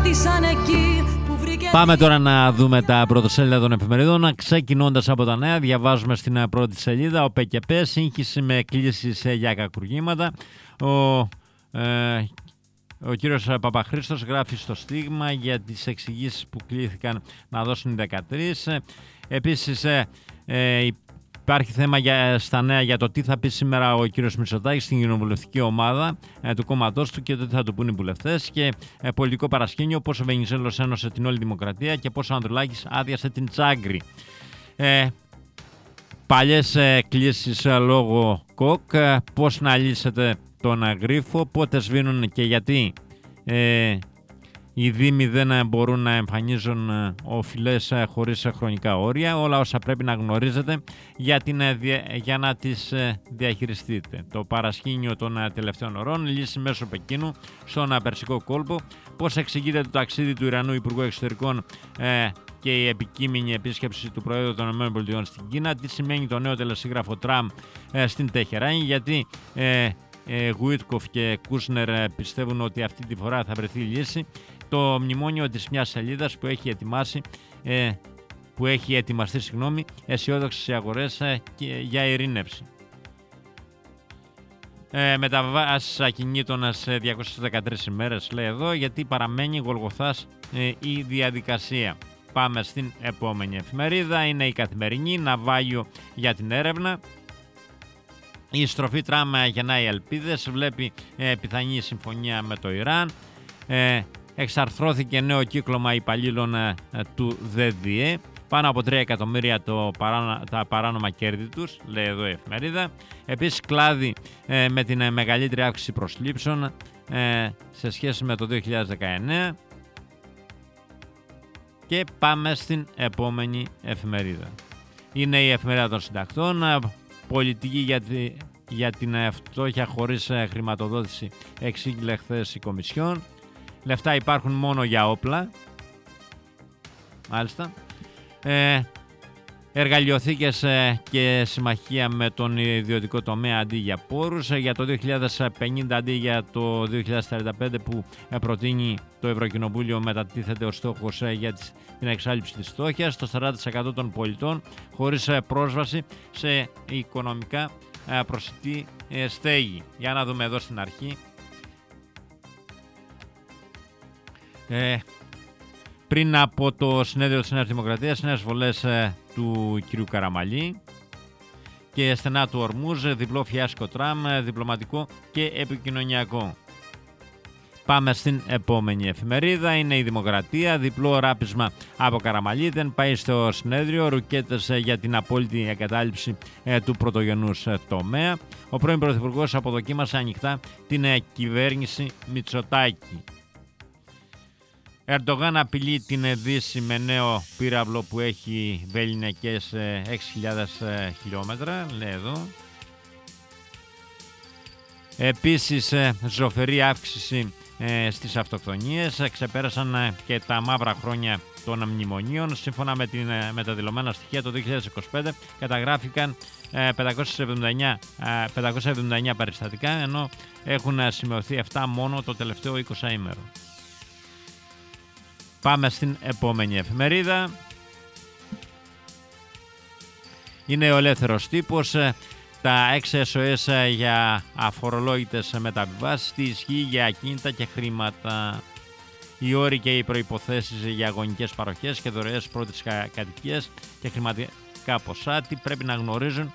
κράτησαν εκεί που βρήκε. Πάμε τώρα να δούμε τα πρωτοσέλιδα των εφημερίδων. Ξεκινώντας από τα νέα, διαβάζουμε στην πρώτη σελίδα: ο ΠΚΠ σύγχυση με κλήσεις για κακουργήματα. Ο κύριος Παπαχρήστος γράφει στο Στίγμα για τις εξηγήσεις που κλήθηκαν να δώσουν οι 13. Επίσης υπάρχει θέμα στα νέα για το τι θα πει σήμερα ο κύριος Μητσοτάκης στην κοινοβουλευτική ομάδα του κόμματός του και τι θα του πούν οι βουλευτές, και πολιτικό παρασκήνιο, πώς ο Βενιζέλος ένωσε την όλη δημοκρατία και πώς ο Ανδρουλάκης άδειασε την Τσάγκρη. Παλιές κλήσεις λόγω ΚΟΚ, πώς να λύσετε τον γρίφο, πότε σβήνουν και γιατί οι δήμοι δεν μπορούν να εμφανίζουν οφειλές χωρίς χρονικά όρια, όλα όσα πρέπει να γνωρίζετε για να τις διαχειριστείτε. Το παρασκήνιο των τελευταίων ωρών, λύση μέσω Πεκίνου στον Περσικό κόλπο, πώς εξηγείται το ταξίδι του Ιρανού Υπουργού Εξωτερικών και η επικείμενη επίσκεψη του Προέδρου των ΗΠΑ στην Κίνα, τι σημαίνει το νέο τελεσίγραφο Τραμπ στην Τεχεράνη, γιατί Γουίτκοφ και Κούσνερ πιστεύουν ότι αυτή τη φορά θα βρεθεί λύση. Το μνημόνιο της μιας σελίδας που έχει ετοιμαστεί αισιόδοξες οι αγορές για ειρήνευση. Μεταβάσεις ακινήτων σε 213 ημέρες, λέει εδώ, γιατί παραμένει Γολγοθάς η διαδικασία. Πάμε στην επόμενη εφημερίδα, είναι η Καθημερινή. Ναυάγιο για την έρευνα. Η στροφή Τραμπ γεννάει ελπίδες, βλέπει πιθανή συμφωνία με το Ιράν. Εξαρθρώθηκε νέο κύκλωμα υπαλλήλων του ΔΔΕ. Πάνω από 3 εκατομμύρια τα παράνομα κέρδη τους, λέει εδώ η εφημερίδα. Επίσης κλάδι με την μεγαλύτερη αύξηση προσλήψεων σε σχέση με το 2019. Και πάμε στην επόμενη εφημερίδα. Είναι η εφημερίδα των συντακτών. Πολιτική για την φτώχεια χωρίς χρηματοδότηση, εξήγηλε χθες η Κομισιόν. Λεφτά υπάρχουν μόνο για όπλα. Μάλιστα. Εργαλειοθήκες και συμμαχία με τον ιδιωτικό τομέα αντί για πόρους. Για το 2050 αντί για το 2045 που προτείνει το Ευρωκοινοβούλιο, μετατίθεται ο στόχος για την εξάλληψη της φτώχειας. Το 40% των πολιτών χωρίς πρόσβαση σε οικονομικά προσιτή στέγη. Για να δούμε εδώ στην αρχή. Πριν από το συνέδριο της Νέας Δημοκρατίας, νέες βολές του κ. Καραμαλή και στενά του Ορμούζ, διπλό φιάσκο Τραμπ, διπλωματικό και επικοινωνιακό. Πάμε στην επόμενη εφημερίδα, είναι η Δημοκρατία. Διπλό ράπισμα από Καραμαλή, δεν πάει στο συνέδριο, ρουκέτες για την απόλυτη εγκατάλειψη του πρωτογενούς τομέα. Ο πρώην Πρωθυπουργός αποδοκίμασε ανοιχτά την κυβέρνηση Μητσοτάκη. Ερντογάν απειλεί την Δύση με νέο πύραυλο που έχει βεληνικές 6.000 χιλιόμετρα, λέει εδώ. Επίσης, ζωφερή αύξηση στις αυτοκτονίες, ξεπέρασαν και τα μαύρα χρόνια των μνημονίων. Σύμφωνα με τα δηλωμένα στοιχεία, το 2025 καταγράφηκαν 579 περιστατικά, ενώ έχουν σημειωθεί 7 μόνο το τελευταίο 20ήμερο. Πάμε στην επόμενη εφημερίδα. Είναι ο Ελεύθερος Τύπος. Τα 6 SOS για αφορολόγητες μεταβιβάσεις, τι ισχύει για ακίνητα και χρήματα. Οι όροι και οι προϋποθέσεις για αγωνικές παροχές και δωρεές πρώτης κατοικίας και χρηματικά ποσά, τι πρέπει να γνωρίζουν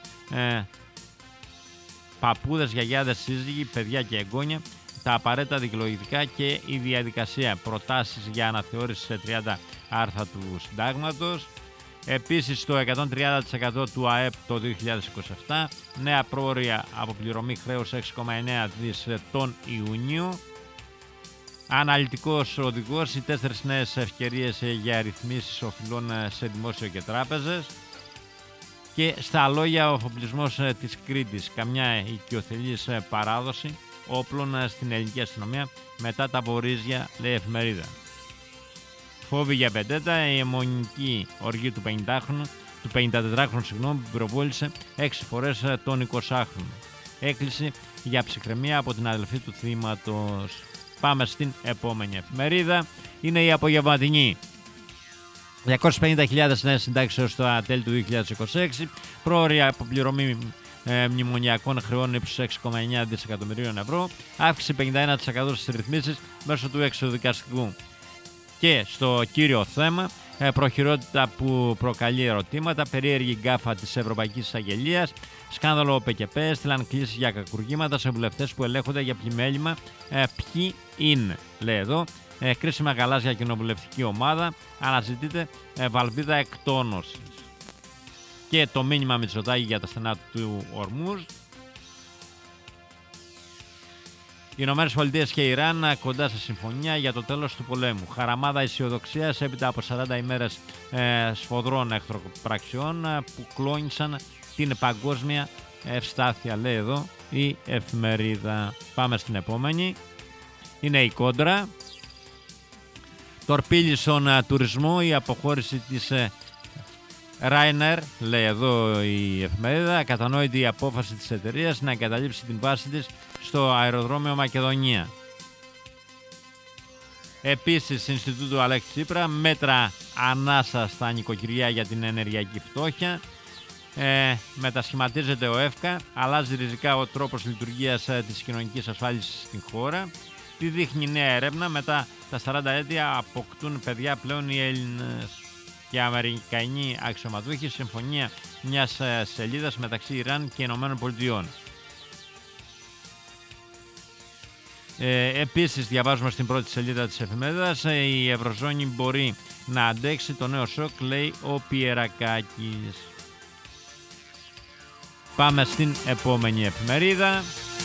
παππούδες, γιαγιάδες, σύζυγοι, παιδιά και εγγόνια, τα απαραίτητα δικαιολογητικά και η διαδικασία. Προτάσεις για αναθεώρηση σε 30 άρθρα του Συντάγματος. Επίσης, το 130% του ΑΕΠ το 2027. Νέα πρόορια αποπληρωμή χρέους 6,9 δις τον Ιούνιο. Αναλυτικός οδηγός, οι 4 νέες ευκαιρίες για ρυθμίσεις οφειλών σε δημόσιο και τράπεζες. Και στα λόγια, ο αφοπλισμός της Κρήτης, καμιά οικειοθελής παράδοση όπλων στην ελληνική αστυνομία μετά τα βορίζια, λέει εφημερίδα. Φόβοι για πεντέτα, η αιμονική οργή του 54χρονου που πυροβόλησε 6 φορές τον 20χρονο. Έκκληση για ψυχραιμία από την αδελφή του θύματος. Πάμε στην επόμενη εφημερίδα. Είναι η Απογευματινή. 250.000 νέες συντάξεις έως το τέλη του 2026. Πρόωρη αποπληρωμή μνημονιακών χρεών ύψους 6,9 δισεκατομμυρίων ευρώ. Αύξηση 51% στις ρυθμίσεις μέσω του εξοδικαστικού. Και στο κύριο θέμα, προχειρότητα που προκαλεί ερωτήματα, περίεργη γκάφα της Ευρωπαϊκής Εισαγγελίας, σκάνδαλο ΠΚΠ, στείλαν κλήσεις για κακουργήματα σε βουλευτές που ελέγχονται για πλημέλημα. Ποιοι είναι, λέει εδώ. Κρίσιμα γαλάζια κοινοβουλευτική ομάδα, αναζητείται βαλβίδα εκτόνωσης. Και το μήνυμα Μητσοτάκη για τα στενά του Ορμούζ. Οι ΗΠΑ και η Ιράν κοντά σε συμφωνία για το τέλος του πολέμου. Χαραμάδα αισιοδοξίας έπειτα από 40 ημέρες σφοδρών εχθροπραξιών που κλώνησαν την παγκόσμια ευστάθεια, λέει εδώ η εφημερίδα. Πάμε στην επόμενη. Είναι η Κόντρα. Τορπίλει στον τουρισμό η αποχώρηση της Ryanair, λέει εδώ η εφημερίδα. Κατανόητη η απόφαση της εταιρείας να εγκαταλείψει την βάση της στο αεροδρόμιο Μακεδονία. Επίσης, Ινστιτούτου Αλέξη Τσίπρα, μέτρα ανάσα στα νοικοκυριά για την ενεργειακή φτώχεια. Μετασχηματίζεται ο ΕΦΚΑ, αλλάζει ριζικά ο τρόπος λειτουργίας της κοινωνικής ασφάλισης στην χώρα. Τι δείχνει νέα έρευνα, μετά τα 40 έτη αποκτούν παιδιά πλέον οι Έλληνες και Αμερικανοί αξιωματούχοι, συμφωνία μιας σελίδας μεταξύ Ιράν και Ηνωμένων Πολιτειών. Επίσης, διαβάζουμε στην πρώτη σελίδα της εφημερίδας, η Ευρωζώνη μπορεί να αντέξει το νέο σοκ, λέει ο Πιερακάκης. Πάμε στην επόμενη εφημερίδα.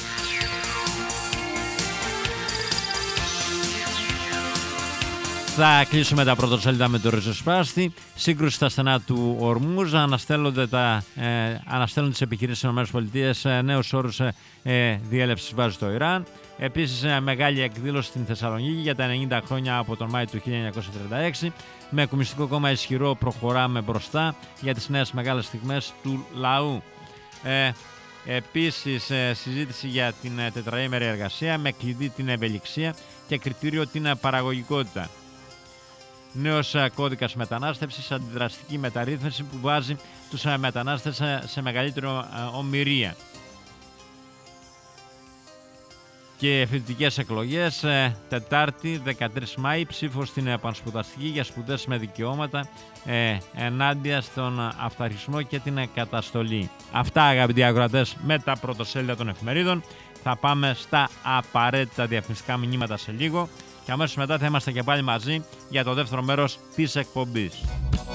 Θα κλείσουμε τα πρωτοσέλιδα με το ριζοσπάστη. Σύγκρουση στα στενά του Ορμούζ. Αναστέλλουν τις επιχειρήσεις της ΗΠΑ. Νέους όρους διέλευσης βάζει το Ιράν. Επίσης, μεγάλη εκδήλωση στην Θεσσαλονίκη για τα 90 χρόνια από τον Μάιο του 1936. Με Κομμουνιστικό Κόμμα ισχυρό προχωράμε μπροστά για τις νέες μεγάλες στιγμές του λαού. Επίσης, συζήτηση για την τετραήμερη εργασία με κλειδί την ευελιξία και κριτήριο την παραγωγικότητα. Νέος κώδικας μετανάστευσης, αντιδραστική μεταρρύθμιση που βάζει τους μετανάστες σε μεγαλύτερη ομηρία. Και φοιτητικές εκλογές, Τετάρτη 13 Μάη, ψήφος στην επανσπουδαστική για σπουδές με δικαιώματα ενάντια στον αυταρχισμό και την καταστολή. Αυτά, αγαπητοί ακροατές, με τα πρωτοσέλιδα των εφημερίδων. Θα πάμε στα απαραίτητα διαφημιστικά μηνύματα σε λίγο και αμέσως μετά θα είμαστε και πάλι μαζί για το δεύτερο μέρος της εκπομπής.